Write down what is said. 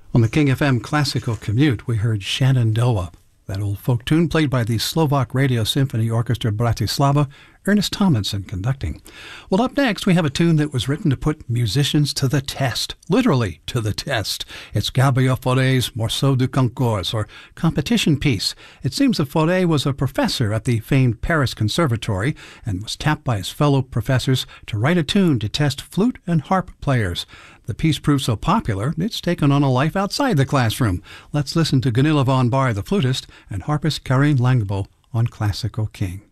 On the King FM Classical Commute, we heard Shenandoah, that old folk tune played by the Slovak Radio Symphony Orchestra Bratislava, Ernest Tomlinson conducting. Well, up next, we have a tune that was written to put musicians to the test, literally to the test. It's Gabriel Fauré's Morceau de Concours, or competition piece. It seems that Fauré was a professor at the famed Paris Conservatory and was tapped by his fellow professors to write a tune to test flute and harp players. The piece proved so popular, it's taken on a life outside the classroom. Let's listen to Gunilla von Bahr, the flutist, and harpist Karin Langbo on Classical King.